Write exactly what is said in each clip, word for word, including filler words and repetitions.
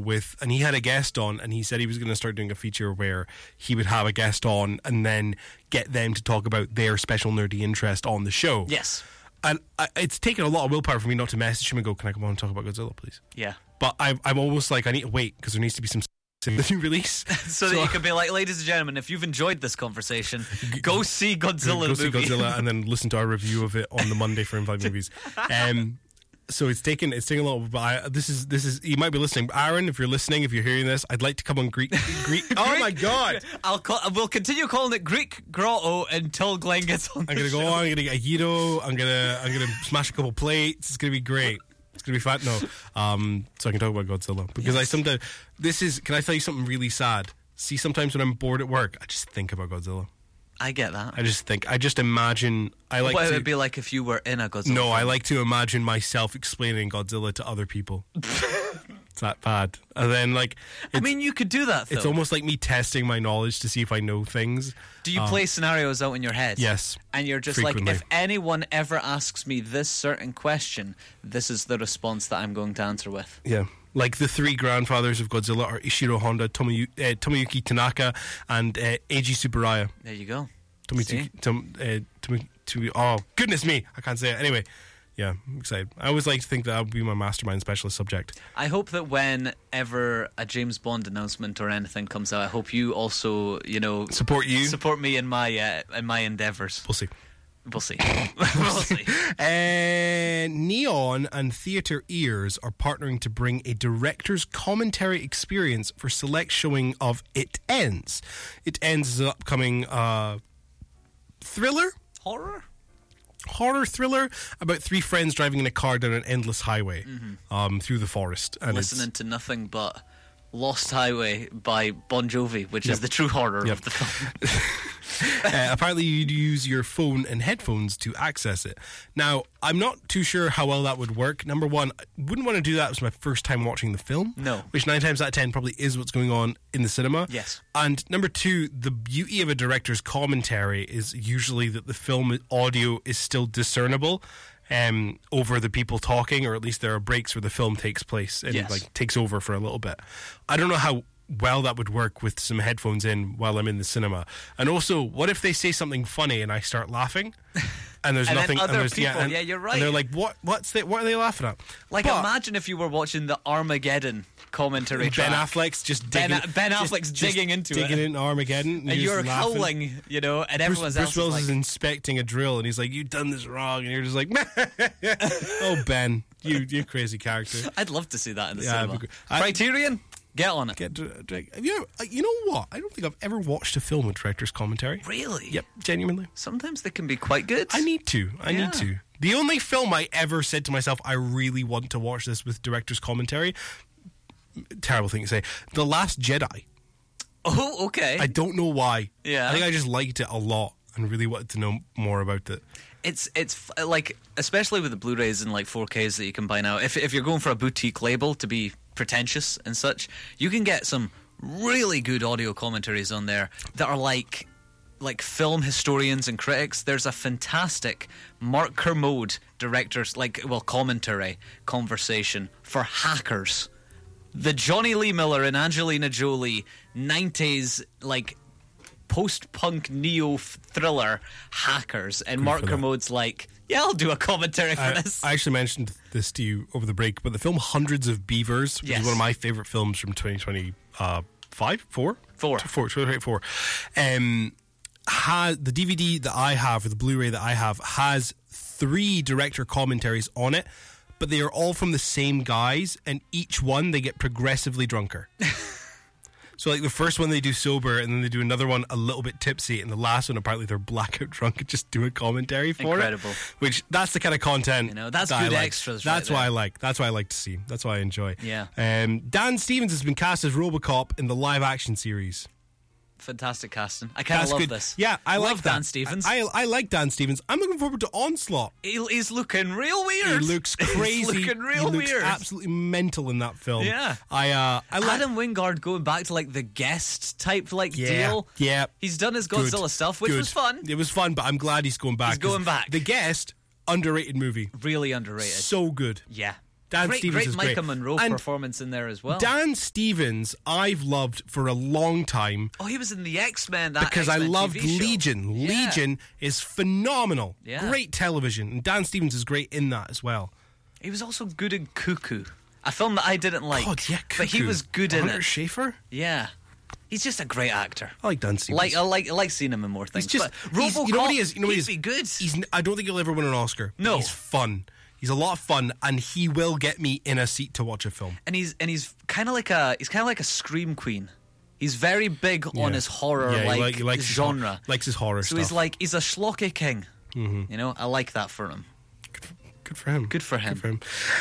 with, and he had a guest on, and he said he was going to start doing a feature where he would have a guest on and then get them to talk about their special nerdy interest on the show. Yes. And I, it's taken a lot of willpower for me not to message him and go, can I come on and talk about Godzilla, please? Yeah. But I, I'm almost like, I need to wait, because there needs to be some in the new release. so, so that you can be like, ladies and gentlemen, if you've enjoyed this conversation, go see Godzilla go the movie. see Godzilla and then listen to our review of it on the Monday for In Five Movies. Um, so it's taken it's taken a lot. But I, this is this is you might be listening, Aaron. If you're listening, if you're hearing this, I'd like to come on Greek. Greek. Oh my God! I'll call, we'll continue calling it Greek Grotto until Glenn gets on. I'm gonna the go show. on. I'm gonna get a gyro. I'm gonna I'm gonna smash a couple plates. It's gonna be great. It's gonna be fun. No, um, so I can talk about Godzilla because yes. I sometimes this is. Can I tell you something really sad? See, sometimes when I'm bored at work, I just think about Godzilla. I get that. I just think. I just imagine. I like. What to, it would be like if you were in a Godzilla. No, film. I like to imagine myself explaining Godzilla to other people. It's that bad. And then, like, I mean, you could do that. Though. It's almost like me testing my knowledge to see if I know things. Do you um, play scenarios out in your head? Yes. And you're just frequently. like, if anyone ever asks me this certain question, this is the response that I'm going to answer with. Yeah. Like the three grandfathers of Godzilla are Ishiro Honda, Tomoyu- uh, Tomoyuki Tanaka, and uh, Eiji Tsuburaya. There you go. Tomoyuki, Tom, uh, Tomoyuki, Tomoyuki, oh, goodness me. I can't say it. Anyway. Yeah, I'm excited. I always like to think that that would be my mastermind specialist subject. I hope that whenever a James Bond announcement or anything comes out, I hope you also, you know, support you, support me in my uh, in my endeavors. We'll see. We'll see. we'll see. Uh, Neon and Theatre Ears are partnering to bring a director's commentary experience for select showing of It Ends. It Ends is an upcoming uh, thriller? Horror? Horror thriller about three friends driving in a car down an endless highway mm-hmm. um, through the forest. And listening to nothing but Lost Highway by Bon Jovi, which yep. is the true horror yep. of the film. uh, apparently you'd use your phone and headphones to access it. Now, I'm not too sure how well that would work. Number one, I wouldn't want to do that. It was my first time watching the film. No. Which nine times out of ten probably is what's going on in the cinema. Yes. And number two, the beauty of a director's commentary is usually that the film audio is still discernible um, over the people talking, or at least there are breaks where the film takes place and yes. like takes over for a little bit. I don't know how well that would work with some headphones in while I'm in the cinema. And also, what if they say something funny and I start laughing and there's and nothing then other and there's, people, yeah, and, yeah, you're right. And they're like, what what's they, what are they laughing at? Like, but, imagine if you were watching the Armageddon commentary Ben track. Affleck's just digging, Ben, ben Affleck's just, digging just into digging it. into Armageddon, and, and you're, you're howling, you know, and Bruce, everyone's Bruce else Willis is, like, is inspecting a drill, and he's like, "You've done this wrong," and you're just like, "Oh, Ben, you you crazy character." I'd love to see that in the yeah, cinema. I, Criterion, get on it. Get, have you, ever, you know what? I don't think I've ever watched a film with director's commentary. Really? Yep, genuinely. Sometimes they can be quite good. I need to. I yeah. need to. The only film I ever said to myself, I really want to watch this with director's commentary, terrible thing to say, The Last Jedi. Oh, okay. I don't know why. Yeah. I think I just liked it a lot and really wanted to know more about it. It's it's like, especially with the Blu-rays and like four Ks that you can buy now, if if you're going for a boutique label to be pretentious and such, you can get some really good audio commentaries on there that are like like film historians and critics. There's a fantastic Mark Kermode director's like well commentary conversation for Hackers, the Johnny Lee Miller and Angelina Jolie nineties like post-punk neo thriller Hackers, and Good Mark Kermode's like, yeah, I'll do a commentary for I, this. I actually mentioned this to you over the break, but the film Hundreds of Beavers, which yes. is one of my favourite films from twenty twenty-five, four? Four. Four, twenty twenty-four. Um, has, the D V D that I have, or the Blu-ray that I have, has three director commentaries on it, but they are all from the same guys, and each one they get progressively drunker. So, like, the first one they do sober, and then they do another one a little bit tipsy, and the last one, apparently, they're blackout drunk and just do a commentary for Incredible. it. Which, that's the kind of content, you know, that's that good I like. extras. That's right what there. I like. That's what I like to see. That's what I enjoy. Yeah. Um, Dan Stevens has been cast as RoboCop in the live-action series. Fantastic casting. I kind of That's love good. this. Yeah, I love like that. Dan Stevens. I, I, I like Dan Stevens. I'm looking forward to Onslaught. He, he's looking real weird. He looks crazy. He's looking real he looks weird. absolutely mental in that film. Yeah. I uh, I like. Adam Wingard going back to like the guest type like Yeah, deal. yeah. He's done his Godzilla Good, stuff, which good. was fun. It was fun, but I'm glad he's going back. He's going 'cause back. The Guest, underrated movie. Really underrated. So good. Yeah. Dan great, Stevens great is Micah great. Monroe And performance in there as well. Dan Stevens, I've loved for a long time. Oh, he was in the X-Men. That Because X-Men I loved T V show. Legion. Yeah. Legion is phenomenal. Yeah. Great television. And Dan Stevens is great in that as well. He was also good in Cuckoo, a film that I didn't like. God, yeah, but he Cuckoo. was good in Hunter it. Schafer? Yeah. He's just a great actor. I like Dan Stevens. Like I like I like seeing him in more things. He's just, but he's, RoboCop, you know what he is? You know what he he'd is? be good. He's, I don't think he'll ever win an Oscar. but No. He's fun. He's a lot of fun, and he will get me in a seat to watch a film. and he's and he's kind of like a he's kind of like a scream queen. He's very big on Yeah. his horror Yeah, he like, like- he likes his hor- genre. likes his horror so stuff. he's like he's a schlocky king. Mm-hmm. You know, I like that for him. Good for him. Good for him. Good for him.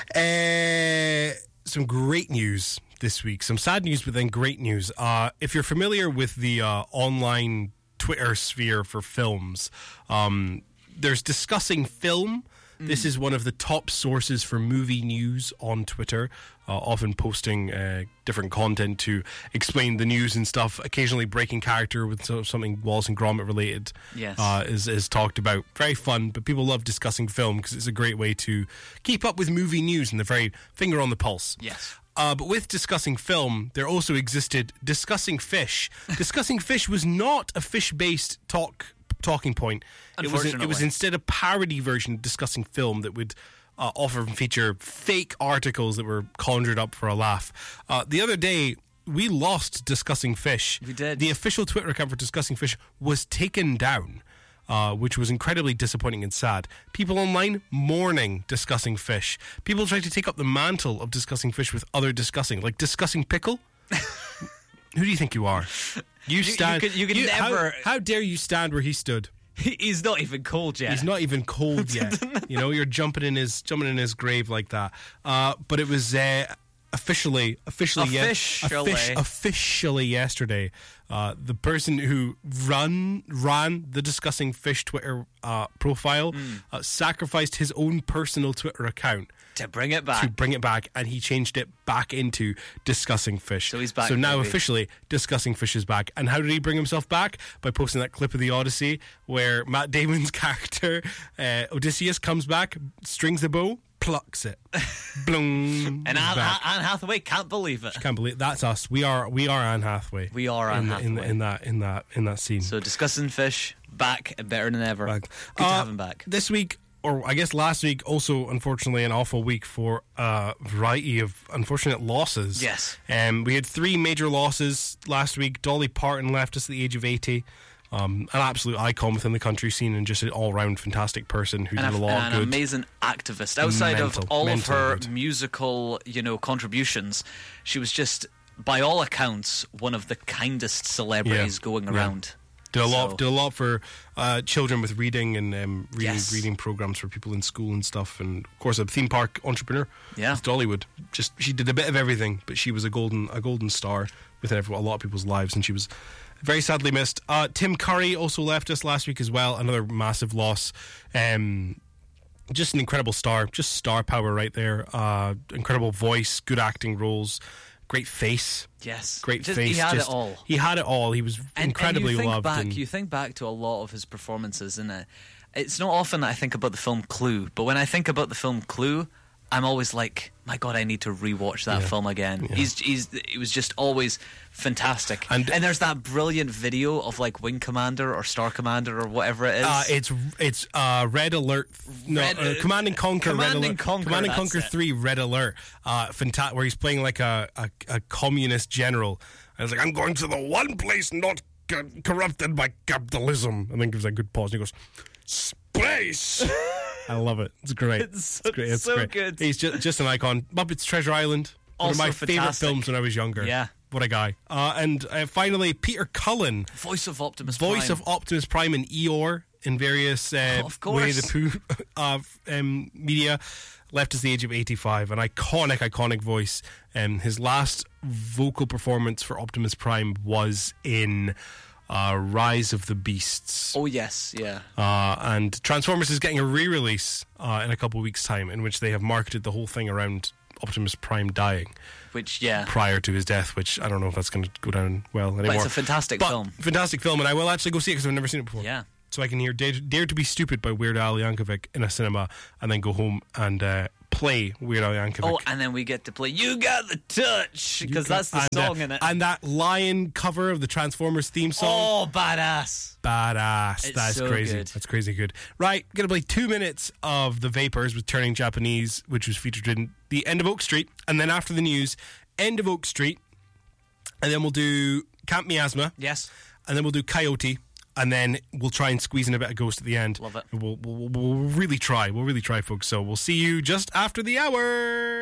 Uh, some great news this week. Some sad news, but then great news. Uh, if you're familiar with the uh, online Twitter sphere for films, um, there's Discussing Film. This is one of the top sources for movie news on Twitter, uh, often posting uh, different content to explain the news and stuff, occasionally breaking character with so- something Wallace and Gromit related. Yes. Uh, is, is talked about. Very fun, but people love Discussing Film because it's a great way to keep up with movie news and the very finger on the pulse. Yes. Uh, but with Discussing Film, there also existed Discussing Fish. Discussing Fish was not a fish-based talk talking point. It was, it was Unfortunately. instead a parody version of Discussing Film that would uh, offer and feature fake articles that were conjured up for a laugh. Uh, the other day, we lost Discussing Fish. We did. The official Twitter account for Discussing Fish was taken down. Uh, which was incredibly disappointing and sad. People online mourning Discussing Fish. People trying to take up the mantle of Discussing Fish with other discussing, like Discussing Pickle. Who do you think you are? You stand. you could- you could how- never- How, dare you stand where he stood? He's not even cold yet. He's not even cold yet. You know, you're jumping in his jumping in his grave like that. Uh, but it was uh, officially, officially, ye- Officially. offic- officially yesterday. Uh, the person who run ran the Discussing Fish Twitter uh, profile Mm. uh, sacrificed his own personal Twitter account to bring it back. to bring it back, and he changed it back into Discussing Fish. So he's back, So now baby. officially, Discussing Fish is back. And how did he bring himself back? By posting that clip of the Odyssey where Matt Damon's character uh, Odysseus comes back, strings the bow, plucks it, blung, and he's Anne, back. Anne Hathaway can't believe it. Can't believe that's us. We are we are Anne Hathaway. We are Anne in, the- in, the- Hathaway. in that in that in that scene. So Discussing Fish back and better than ever. Back. Good to Uh, have him back. This week, or I guess last week, also unfortunately an awful week for a variety of unfortunate losses. Yes. Um, we had three major losses last week. Dolly Parton left us at the age of eighty. Um, an absolute icon within the country scene and just an all-round fantastic person who And, did a a, lot and of an good. amazing activist. Outside Mental, of all of mental her good. musical, you know, contributions, she was just, by all accounts, one of the kindest celebrities Yeah. going Yeah. around. Did a lot. So- Did a lot for uh, children with reading and um, reading Yes. reading programs for people in school and stuff. And of course, a theme park entrepreneur. Yeah. with Dollywood. Just she did a bit of everything, but she was a golden a golden star within every, a lot of people's lives, and she was very sadly missed. Uh, Tim Curry also left us last week as well. Another massive loss. Um, just an incredible star, just star power right there. Uh, incredible voice, good acting roles, great face. Yes. Great Just- face. He had just- it all. He had it all. He was And- incredibly and you think loved. Back, and you think back to a lot of his performances, and it's not often that I think about the film Clue, but when I think about the film Clue, I'm always like, my God, I need to rewatch that Yeah. film again. Yeah. He's, he's, it was just always fantastic. And- And, there's that brilliant video of like Wing Commander or Star Commander or whatever it is. Uh, it's it's uh, Red Alert. No, Red- uh, Command and Conquer. Command Red and Alert. Conquer, Command and that's Conquer it. Three. Red Alert. Uh, fanta- where he's playing like a, a, a communist general. And it's like, I'm going to the one place not co- corrupted by capitalism. And then gives a good pause. And he goes, space. I love it. It's great. It's It's great. It's so great. good. He's just just an icon. Muppets Treasure Island. One of Also my favorite fantastic. films when I was younger. Yeah. What a guy. Uh, and uh, finally, Peter Cullen. Voice of Optimus Voice Prime. of Optimus Prime and Eeyore in various uh, Oh, of course. Winnie the Pooh uh, um, media, left us the age of eighty-five. An iconic, iconic voice. Um, his last vocal performance for Optimus Prime was in uh, Rise of the Beasts. Oh, yes, yeah. Uh, and Transformers is getting a re-release uh, in a couple of weeks' time, in which they have marketed the whole thing around Optimus Prime dying Which, yeah. prior to his death, which I don't know if that's going to go down well anymore. But it's a fantastic But film. fantastic film, and I will actually go see it because I've never seen it before. Yeah. So I can hear Dare, Dare to Be Stupid by Weird Al Yankovic in a cinema, and then go home and uh, play Weird Al Yankovic. Oh, and then we get to play You Got the Touch, because that's the and, song uh, in it. And that lion cover of the Transformers theme song. Oh, badass. Badass. It's That's so crazy. good. That's crazy good. Right, gonna play two minutes of The Vapors with Turning Japanese, which was featured in The End of Oak Street. And then after the news, End of Oak Street. And then we'll do Camp Miasma. Yes. And then we'll do Coyote. And then we'll try and squeeze in a bit of Ghost at the end. Love it. We'll, we'll, we'll really try. We'll really try, folks. So we'll see you just after the hour.